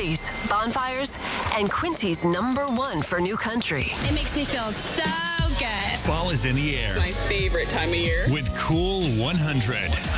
parties, bonfires, and Quincy's #1 for new country. It makes me feel so good. Fall is in the air. My favorite time of year. With Cool 100.